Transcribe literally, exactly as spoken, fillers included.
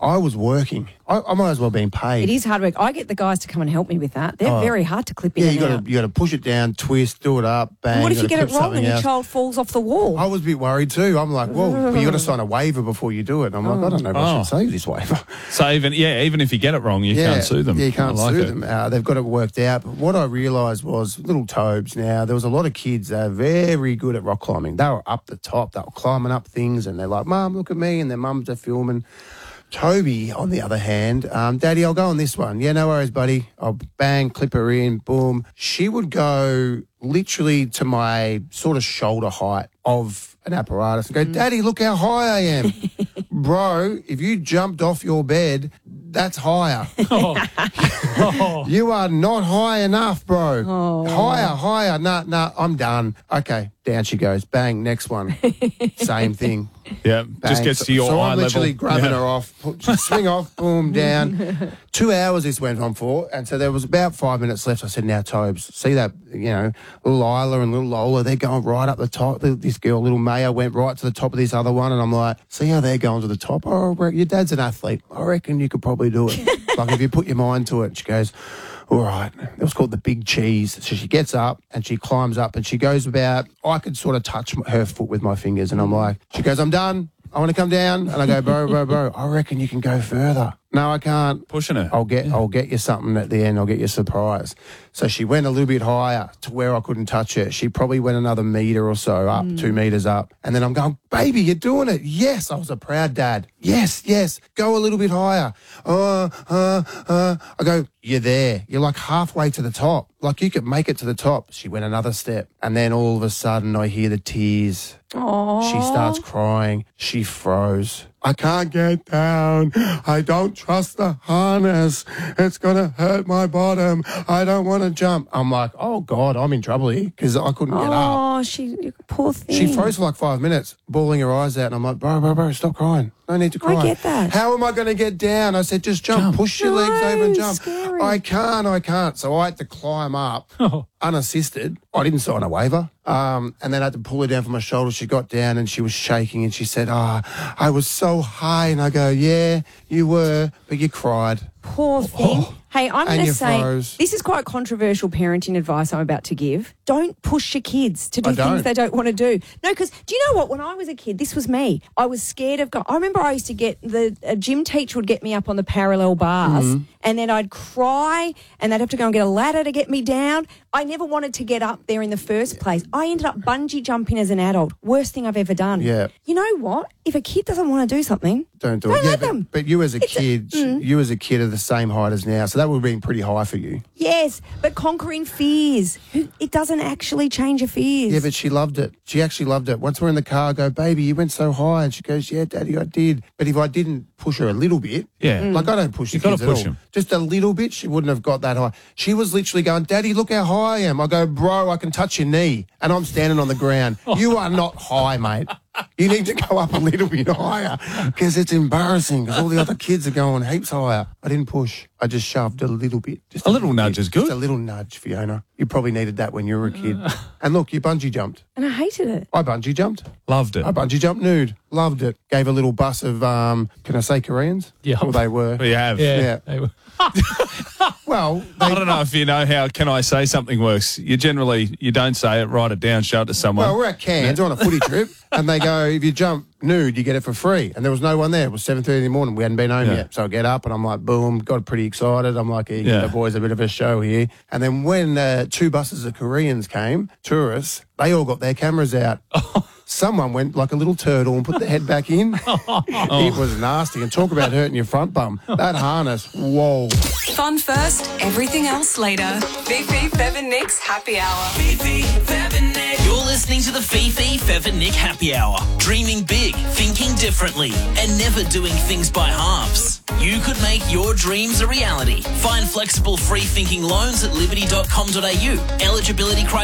I was working. I, I might as well have been paid. It is hard work. I get the guys to come and help me with that. They're Oh. very hard to clip in Yeah, and you got out. to you got to push it down, twist, do it up, bang. And what if you gotta get it clip wrong and something your else. child falls off the wall? I was a bit worried too. I'm like, well, but you got to sign a waiver before you do it. And I'm like, I don't know if I Oh. should say this waiver. So even yeah, even if you get it wrong, you yeah, can't sue them. Yeah, you can't I like sue it. them. Uh, they've got it worked out. But what I realised was little Tobes now, there was a lot of kids that are very good at rock climbing. They were up the top. They were climbing up things and they're like, Mum, look at me. And their mums are filming. Toby, on the other hand, um, Daddy, I'll go on this one. Yeah, no worries, buddy. I'll bang, clip her in, boom. She would go literally to my sort of shoulder height of an apparatus and go, Daddy, look how high I am. Bro, if you jumped off your bed, that's higher. You are not high enough, bro. Oh. Higher, higher. Nah, nah, I'm done. Okay, down she goes. Bang, next one. Same thing. Yeah, just Bang. gets to your so eye I'm literally level. grabbing Yeah. her off, put, swing off, boom, down. Two hours this went on for, and so there was about five minutes left. I said, now, Tobes, see that, you know, little Isla and little Lola, they're going right up the top. This girl, little Maya, went right to the top of this other one, and I'm like, see how they're going to the top? Oh, your dad's an athlete. I reckon you could probably do it. Like, if you put your mind to it. And she goes, all right. It was called the Big Cheese. So she gets up and she climbs up and she goes about, I could sort of touch her foot with my fingers, and I'm like, she goes, I'm done. I want to come down. And I go, bro, bro, bro, I reckon you can go further. No, I can't. Pushing her. I'll get I'll get you something at the end. I'll get you a surprise. So she went a little bit higher to where I couldn't touch her. She probably went another metre or so up, two metres up. And then I'm going, baby, you're doing it. Yes, I was a proud dad. Yes, yes, go a little bit higher. Uh, uh, uh. I go, you're there. You're like halfway to the top. Like you could make it to the top. She went another step. And then all of a sudden I hear the tears. Aww. She starts crying. She froze. I can't get down. I don't trust the harness. It's going to hurt my bottom. I don't want to jump. I'm like, oh, God, I'm in trouble here because I couldn't get up. Oh, she, you poor thing. She froze for like five minutes, bawling her eyes out. And I'm like, bro, bro, bro, stop crying. No need to cry. I get that. How am I going to get down? I said, just jump. Jump. Push your legs No, over and jump. scary. I can't, I can't. So I had to climb up unassisted. I didn't sign a waiver. Um, and then I had to pull her down from my shoulder. She got down and she was shaking and she said, ah, oh, I was so high. And I go, yeah, you were, but you cried. Poor thing. Hey, I'm And going to you say, froze. this is quite controversial parenting advice I'm about to give. Don't push your kids to do I things don't. they don't want to do. No, because do you know what? When I was a kid, this was me. I was scared of going. I remember I used to get, the a gym teacher would get me up on the parallel bars Mm-hmm. and then I'd cry and they'd have to go and get a ladder to get me down. I never wanted to get up there in the first place. I ended up bungee jumping as an adult. Worst thing I've ever done. Yeah. You know what? If a kid doesn't want to do something, Don't do Don't it. Yeah, let but, them. but you as a It's a- kid, you as a kid are the same height as now, so that would have been pretty high for you. yes, but conquering fears. It doesn't actually change your fears. Yeah, but she loved it. She actually loved it. Once we're in the car, I go, baby, you went so high. And she goes, yeah, Daddy, I did. But if I didn't push her a little bit, Yeah. Mm. like I don't push You the gotta kids push at all. them. Just a little bit, she wouldn't have got that high. She was literally going, Daddy, look how high I am. I go, bro, I can touch your knee. And I'm standing on the ground. You are not high, mate. You need to go up a little bit higher because it's embarrassing because all the other kids are going heaps higher. I didn't push. I just shoved a little bit. Just A little nudge bit. is good. Just a little nudge, Fiona. You probably needed that when you were a kid. And look, you bungee jumped. and I hated it. I bungee jumped. Loved it. I bungee jumped nude. Loved it. Gave a little bus of, um, can I say Koreans? Yeah. Well, they were. We have. Yeah. Yeah. They were- Well, they, I don't know if you know how Can I Say Something works. You generally, you don't say it, write it down, show it to someone. well, we're at Cairns on a footy trip, and they go, if you jump nude, you get it for free. And there was no one there. It was seven thirty in the morning. We hadn't been home Yeah. yet. So I get up, and I'm like, boom, got pretty excited. I'm like, yeah, Yeah. the boys, a bit of a show here. And then when uh, two buses of Koreans came, tourists, they all got their cameras out. Someone went like a little turtle and put their head back in. It was nasty. And talk about hurting your front bum. That harness, whoa. Fun first, everything else later. Fifi, Fev and Nick's Happy Hour. Fifi, Fev and Nick. You're listening to the Fifi, Fev and Nick Happy Hour. Dreaming big, thinking differently, and never doing things by halves. You could make your dreams a reality. Find flexible, free-thinking loans at liberty dot com dot a u. Eligibility criteria